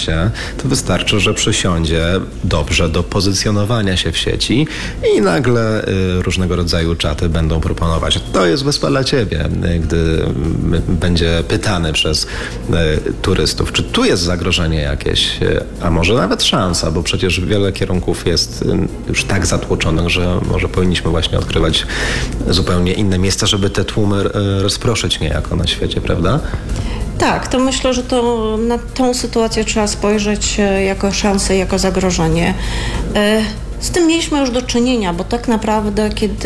się, to wystarczy, że przysiądzie dobrze do pozycjonowania się w sieci i nagle różnego rodzaju czaty będą proponować. To jest wyspa dla ciebie, gdy będzie pytany przez turystów, czy tu jest zagrożenie jakieś, a może nawet szansa, bo przecież wiele kierunków jest już tak zatłoczonych, że może powinniśmy właśnie odkrywać zupełnie inne miejsca, żeby te tłumy rozproszyć niejako na świecie, prawda? Tak, to myślę, że to na tą sytuację trzeba spojrzeć jako szansę, jako zagrożenie. Z tym mieliśmy już do czynienia, bo tak naprawdę, kiedy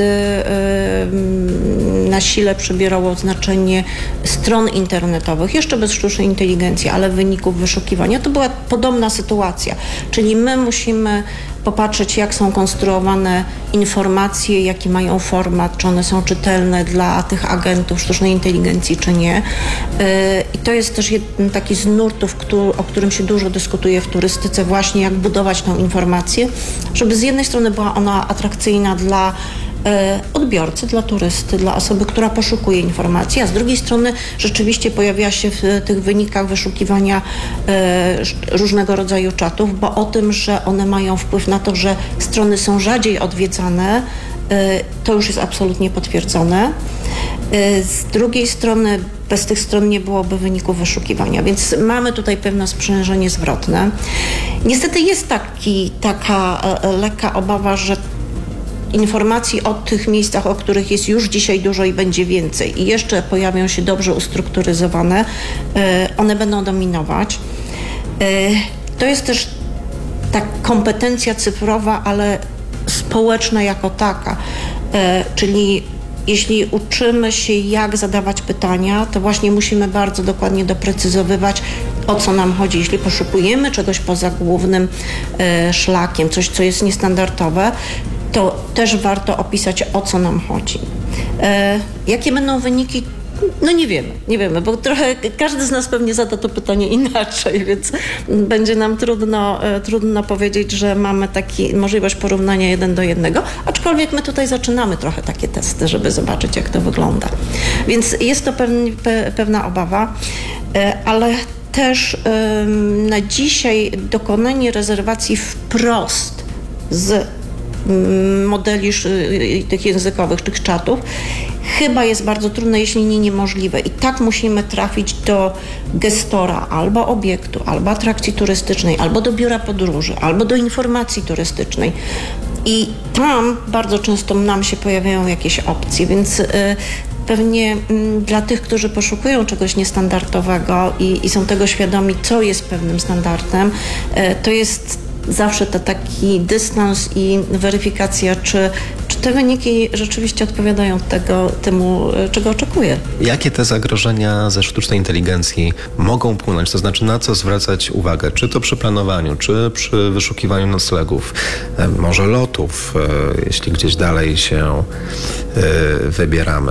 na sile przybierało znaczenie stron internetowych, jeszcze bez sztucznej inteligencji, ale wyników wyszukiwania, to była podobna sytuacja. Czyli my musimy popatrzeć, jak są konstruowane informacje, jaki mają format, czy one są czytelne dla tych agentów sztucznej inteligencji, czy nie. I to jest też jeden taki z nurtów, o którym się dużo dyskutuje w turystyce, właśnie jak budować tą informację, żeby z jednej strony była ona atrakcyjna dla odbiorcy, dla turysty, dla osoby, która poszukuje informacji, a z drugiej strony rzeczywiście pojawia się w tych wynikach wyszukiwania różnego rodzaju czatów, bo o tym, że one mają wpływ na to, że strony są rzadziej odwiedzane, to już jest absolutnie potwierdzone. Z drugiej strony bez tych stron nie byłoby wyników wyszukiwania, więc mamy tutaj pewne sprzężenie zwrotne. Niestety jest taka lekka obawa, że informacji o tych miejscach, o których jest już dzisiaj dużo i będzie więcej i jeszcze pojawią się dobrze ustrukturyzowane, one będą dominować. To jest też ta kompetencja cyfrowa, ale społeczna jako taka, czyli jeśli uczymy się, jak zadawać pytania, to właśnie musimy bardzo dokładnie doprecyzowywać, o co nam chodzi. Jeśli poszukujemy czegoś poza głównym szlakiem, coś, co jest niestandardowe, to też warto opisać, o co nam chodzi. Jakie będą wyniki? No nie wiemy, bo trochę każdy z nas pewnie zada to pytanie inaczej, więc będzie nam trudno powiedzieć, że mamy możliwość porównania 1:1, aczkolwiek my tutaj zaczynamy trochę takie testy, żeby zobaczyć, jak to wygląda. Więc jest to pewna obawa, ale też na dzisiaj dokonanie rezerwacji wprost z modeli tych językowych, tych czatów, chyba jest bardzo trudne, jeśli nie niemożliwe. I tak musimy trafić do gestora albo obiektu, albo atrakcji turystycznej, albo do biura podróży, albo do informacji turystycznej. I tam bardzo często nam się pojawiają jakieś opcje, więc pewnie dla tych, którzy poszukują czegoś niestandardowego i są tego świadomi, co jest pewnym standardem, to jest zawsze taki dystans i weryfikacja, czy te wyniki rzeczywiście odpowiadają temu, czego oczekuję. Jakie te zagrożenia ze sztucznej inteligencji mogą płynąć? To znaczy, na co zwracać uwagę? Czy to przy planowaniu, czy przy wyszukiwaniu noclegów, może lotów, jeśli gdzieś dalej się wybieramy?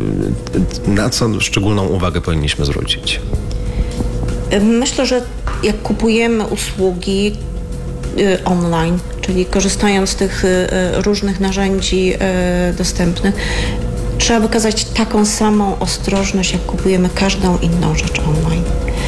Na co szczególną uwagę powinniśmy zwrócić? Myślę, że jak kupujemy usługi online, czyli korzystając z tych różnych narzędzi dostępnych, trzeba wykazać taką samą ostrożność, jak kupujemy każdą inną rzecz online.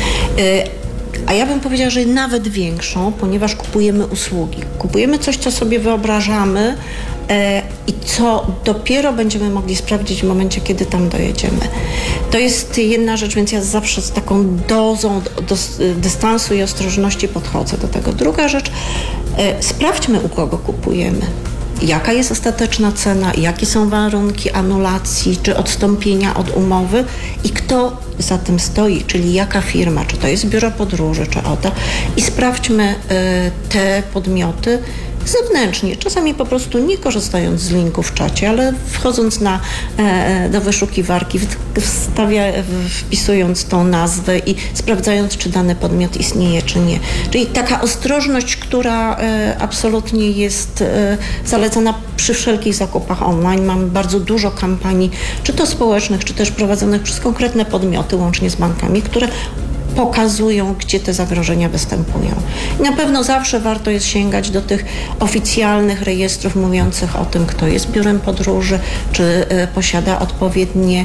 A ja bym powiedziała, że nawet większą, ponieważ kupujemy usługi. Kupujemy coś, co sobie wyobrażamy i co dopiero będziemy mogli sprawdzić w momencie, kiedy tam dojedziemy. To jest jedna rzecz, więc ja zawsze z taką dozą dystansu i ostrożności podchodzę do tego. Druga rzecz, sprawdźmy, u kogo kupujemy. Jaka jest ostateczna cena, jakie są warunki anulacji czy odstąpienia od umowy i kto za tym stoi, czyli jaka firma, czy to jest biuro podróży, czy OTA. I sprawdźmy te podmioty zewnętrznie, czasami po prostu nie korzystając z linku w czacie, ale wchodząc do wyszukiwarki, wpisując tą nazwę i sprawdzając, czy dany podmiot istnieje, czy nie. Czyli taka ostrożność, która absolutnie jest zalecana przy wszelkich zakupach online. Mamy bardzo dużo kampanii, czy to społecznych, czy też prowadzonych przez konkretne podmioty, łącznie z bankami, które pokazują, gdzie te zagrożenia występują. I na pewno zawsze warto jest sięgać do tych oficjalnych rejestrów mówiących o tym, kto jest biurem podróży, czy posiada odpowiednie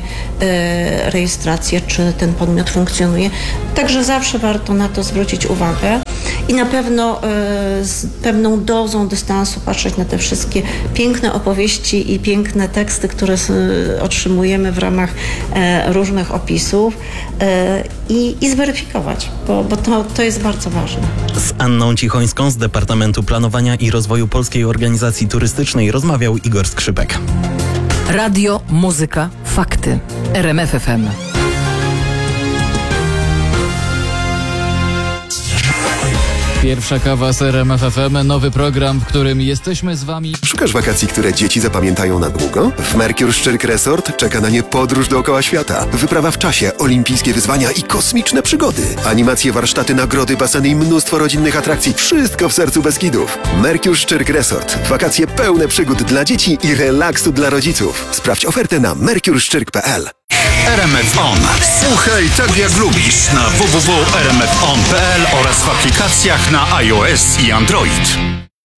rejestracje, czy ten podmiot funkcjonuje. Także zawsze warto na to zwrócić uwagę. i na pewno z pewną dozą dystansu patrzeć na te wszystkie piękne opowieści i piękne teksty, które otrzymujemy w ramach różnych opisów i zweryfikować, bo to jest bardzo ważne. Z Anną Cichońską z Departamentu Planowania i Rozwoju Polskiej Organizacji Turystycznej rozmawiał Igor Skrzypek. Radio, muzyka, fakty. RMF FM. Pierwsza kawa z RMF FM, nowy program, w którym jesteśmy z Wami. Szukasz wakacji, które dzieci zapamiętają na długo? W Mercure Szczyrk Resort czeka na nie podróż dookoła świata. Wyprawa w czasie, olimpijskie wyzwania i kosmiczne przygody. Animacje, warsztaty, nagrody, baseny i mnóstwo rodzinnych atrakcji. Wszystko w sercu Beskidów. Mercure Szczyrk Resort. Wakacje pełne przygód dla dzieci i relaksu dla rodziców. Sprawdź ofertę na mercureszczyrk.pl. RMF On. Słuchaj tak jak lubisz na www.rmfon.pl oraz w aplikacjach na iOS i Android.